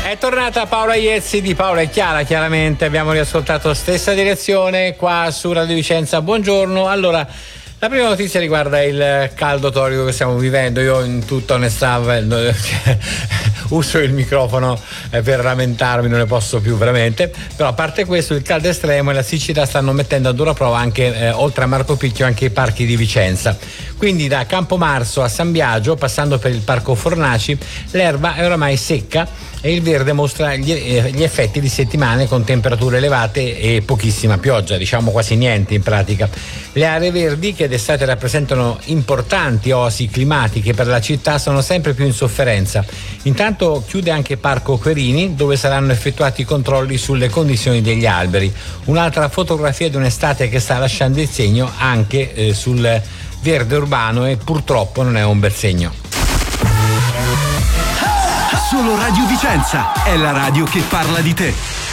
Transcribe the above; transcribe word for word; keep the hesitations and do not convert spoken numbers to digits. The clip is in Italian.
È tornata Paola Iezzi di Paola e Chiara, chiaramente abbiamo riascoltato stessa direzione qua su Radio Vicenza. Buongiorno. Allora, la prima notizia riguarda il caldo torico che stiamo vivendo. Io in tutta onestà uso il microfono per lamentarmi, non ne posso più veramente, però a parte questo il caldo estremo e la siccità stanno mettendo a dura prova anche eh, oltre a Marco Picchio anche i parchi di Vicenza. Quindi da Campomarzo a San Biagio, passando per il Parco Fornaci, l'erba è oramai secca e il verde mostra gli, eh, gli effetti di settimane con temperature elevate e pochissima pioggia, diciamo quasi niente in pratica. Le aree verdi, che d'estate rappresentano importanti oasi climatiche per la città, sono sempre più in sofferenza. Intanto chiude anche Parco Querini, dove saranno effettuati i controlli sulle condizioni degli alberi. Un'altra fotografia di un'estate che sta lasciando il segno anche eh, sul verde urbano e purtroppo non è un bel segno. Solo Radio Vicenza è la radio che parla di te.